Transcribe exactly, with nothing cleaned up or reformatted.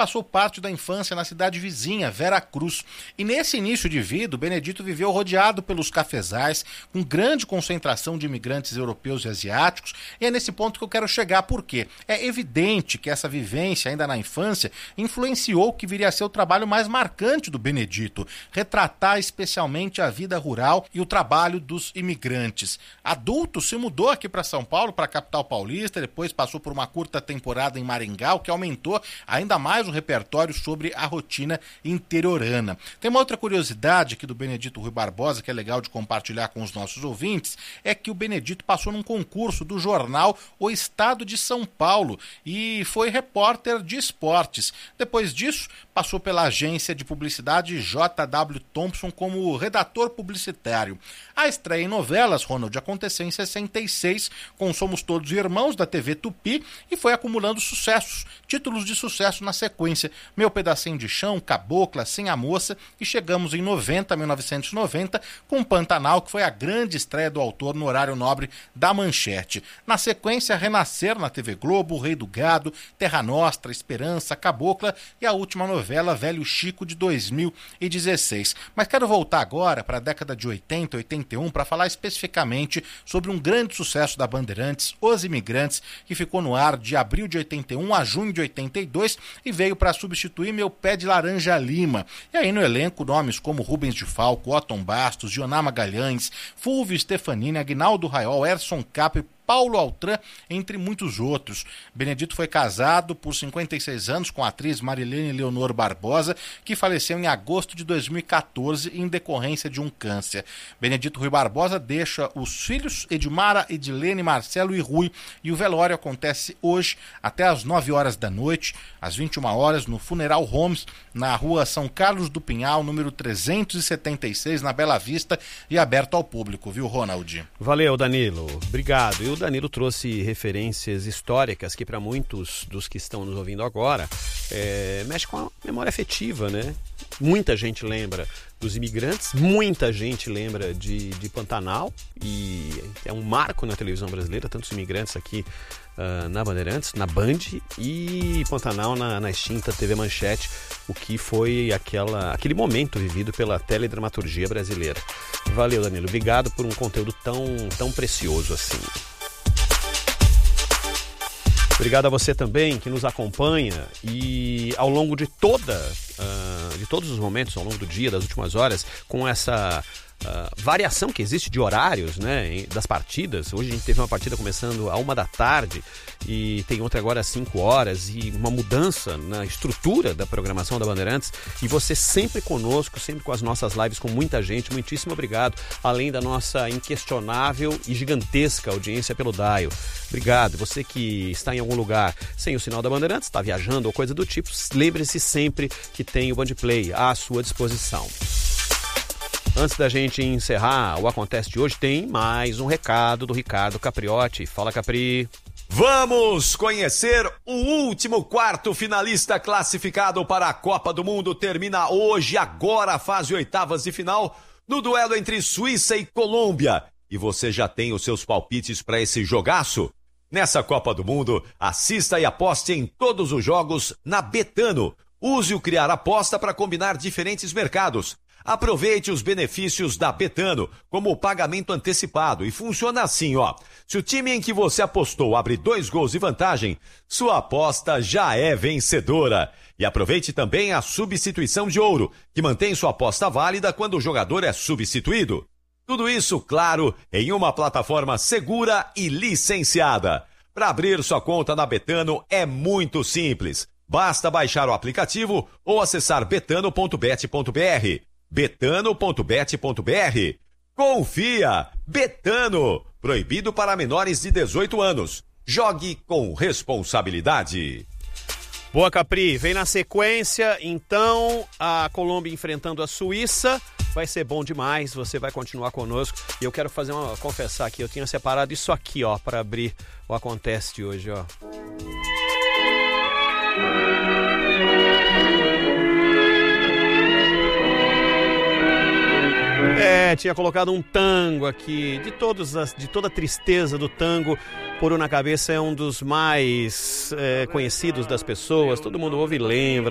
passou parte da infância na cidade vizinha, Vera Cruz. E nesse início de vida, o Benedito viveu rodeado pelos cafezais, com grande concentração de imigrantes europeus e asiáticos. E é nesse ponto que eu quero chegar, porque é evidente que essa vivência, ainda na infância, influenciou o que viria a ser o trabalho mais marcante do Benedito, retratar especialmente a vida rural e o trabalho dos imigrantes. Adulto, se mudou aqui para São Paulo, para a capital paulista, depois passou por uma curta temporada em Maringá, o que aumentou ainda mais o repertório sobre a rotina interiorana. Tem uma outra curiosidade aqui do Benedito Rui Barbosa, que é legal de compartilhar com os nossos ouvintes, é que o Benedito passou num concurso do jornal O Estado de São Paulo e foi repórter de esportes. Depois disso, passou pela agência de publicidade J W Thompson como redator publicitário. A estreia em novelas, Ronald, aconteceu em sessenta e seis, com Somos Todos Irmãos, da T V Tupi, e foi acumulando sucessos, títulos de sucesso na sequência: Meu Pedacinho de Chão, Cabocla, Sem a Moça, e chegamos em noventa, mil novecentos e noventa, com Pantanal, que foi a grande estreia do autor no horário nobre da Manchete. Na sequência, Renascer na T V Globo, O Rei do Gado, Terra Nostra, Esperança, Cabocla e a última novela, Velho Chico, de dois mil e dezesseis. Mas quero voltar agora para a década de oitenta, oitenta e um, para falar especificamente sobre um grande sucesso da Bandeirantes, Os Imigrantes, que ficou no ar de abril de oitenta e um a junho de oitenta e dois e veio para substituir Meu Pé de Laranja Lima. E aí no elenco, nomes como Rubens de Falco, Otton Bastos, Dioná Magalhães, Fulvio Stefanini, Aguinaldo Raiol, Erson Capri, Paulo Altran, entre muitos outros. Benedito foi casado por cinquenta e seis anos com a atriz Marilene Leonor Barbosa, que faleceu em agosto de dois mil e catorze em decorrência de um câncer. Benedito Rui Barbosa deixa os filhos Edmara, Edilene, Marcelo e Rui, e o velório acontece hoje até às nove horas da noite, às vinte e uma horas, no Funeral Homes, na rua São Carlos do Pinhal, número trezentos e setenta e seis, na Bela Vista, e aberto ao público, viu, Ronald? Valeu, Danilo. Obrigado. E o Danilo trouxe referências históricas que, para muitos dos que estão nos ouvindo agora, é, mexe com a memória afetiva, né? Muita gente lembra dos Imigrantes, muita gente lembra de, de Pantanal, e é um marco na televisão brasileira, tantos Imigrantes aqui uh, na Bandeirantes, na Band, e Pantanal na, na extinta T V Manchete, o que foi aquela, aquele momento vivido pela teledramaturgia brasileira. Valeu, Danilo. Obrigado por um conteúdo tão, tão precioso assim. Obrigado a você também que nos acompanha e ao longo de toda, uh, de todos os momentos, ao longo do dia, das últimas horas, com essa uh, variação que existe de horários, né, das partidas. Hoje a gente teve uma partida começando a uma da tarde e tem outra agora às cinco horas, e uma mudança na estrutura da programação da Bandeirantes, e você sempre conosco, sempre com as nossas lives com muita gente. Muitíssimo obrigado, além da nossa inquestionável e gigantesca audiência pelo Dial. Obrigado. Você que está em algum lugar sem o sinal da Bandeirantes, está viajando ou coisa do tipo, lembre-se sempre que tem o Bandplay à sua disposição. Antes da gente encerrar o Acontece de hoje, tem mais um recado do Ricardo Capriotti. Fala, Capri. Vamos conhecer o último quarto finalista classificado para a Copa do Mundo. Termina hoje, agora, a fase oitavas de final, no duelo entre Suíça e Colômbia. E você já tem os seus palpites para esse jogaço? Nessa Copa do Mundo, assista e aposte em todos os jogos na Betano. Use o Criar Aposta para combinar diferentes mercados. Aproveite os benefícios da Betano, como o pagamento antecipado, e funciona assim, ó. Se o time em que você apostou abre dois gols de vantagem, sua aposta já é vencedora. E aproveite também a substituição de ouro, que mantém sua aposta válida quando o jogador é substituído. Tudo isso, claro, em uma plataforma segura e licenciada. Para abrir sua conta na Betano é muito simples. Basta baixar o aplicativo ou acessar betano ponto bet ponto br. betano ponto bet ponto br. Confia! Betano! Proibido para menores de dezoito anos. Jogue com responsabilidade. Boa, Capri. Vem na sequência, então, a Colômbia enfrentando a Suíça. Vai ser bom demais, você vai continuar conosco. E eu quero fazer uma, confessar aqui, eu tinha separado isso aqui, ó, para abrir o Acontece de hoje, ó. É, tinha colocado um tango aqui, de, todos as, de toda a tristeza do tango. Puro na Cabeça é um dos mais é, conhecidos das pessoas, todo mundo ouve e lembra.